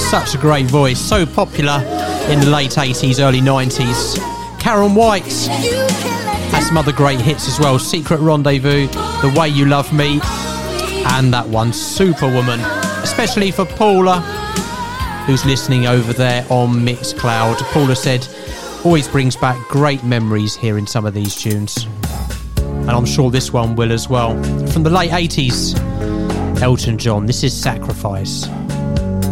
such a great voice, so popular in the late 80s, early 90s. Karen White has some other great hits as well. Secret Rendezvous, The Way You Love Me, and that one, Superwoman. Especially for Paula, who's listening over there on Mixcloud. Paula said, always brings back great memories hearing some of these tunes. And I'm sure this one will as well. From the late 80s, Elton John, this is Sacrifice.